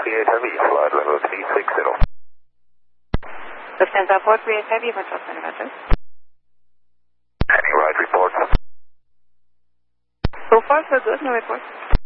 438 Heavy, flight level 360. Lufthansa 438 Heavy, what's up, Center? Any right report? So far, so good, no report.